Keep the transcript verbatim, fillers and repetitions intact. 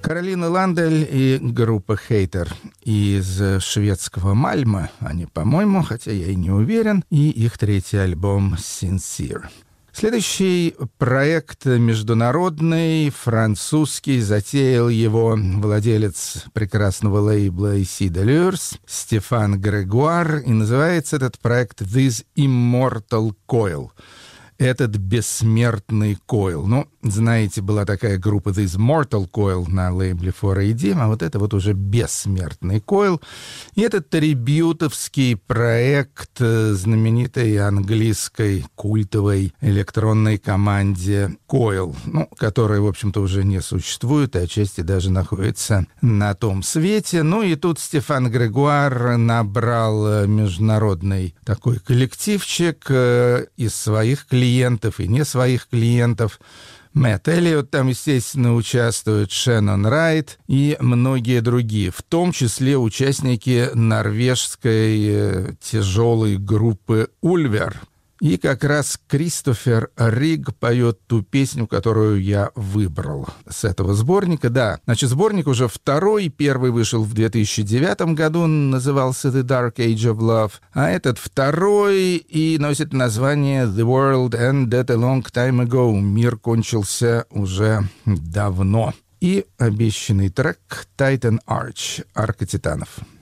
Каролина Ландель и группа «Хейтер» из шведского Мальмö, они, по-моему, хотя я и не уверен, и их третий альбом «Sincere». Следующий проект международный, французский, затеял его владелец прекрасного лейбла Ici Delurs Стефан Грегуар, и называется этот проект «This Immortal Coil». Этот бессмертный койл. Ну, знаете, была такая группа This Mortal Coil на лейбле фор эй ди, а вот это вот уже бессмертный койл. И этот трибьютовский проект знаменитой английской культовой электронной команде Coil, ну, которая, в общем-то, уже не существует, и отчасти даже находится на том свете. Ну и тут Стефан Грегуар набрал международный такой коллективчик из своих клиентов, клиентов и не своих клиентов. Мэтт Эллиот там, естественно, участвует, Шеннон Райт и многие другие, в том числе участники норвежской тяжелой группы «Ульвер». И как раз Кристофер Риг поет ту песню, которую я выбрал с этого сборника. Да, значит, сборник уже второй, первый вышел в две тысячи девятом году, назывался The Dark Age of Love, а этот второй и носит название The World Ended a Long Time Ago. Мир кончился уже давно. И обещанный трек Titan Arch, Арка Титанов.